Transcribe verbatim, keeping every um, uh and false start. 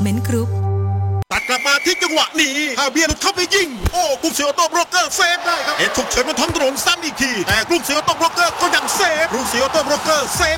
Development Group ตัดกลับมาที่จังหวะนี้ฮาเบียร์หลุดเข้าไปยิงโอ้กรุงศรีออโต้โบรกเกอร์เซฟได้ครับเหตุฉุกเฉินบนท้องถนนซ้ำอีกทีแต่กรุงศรีออโต้โบรกเกอร์ก็ยังเซฟกรุงศรีออโต้โบรกเกอร์เซฟ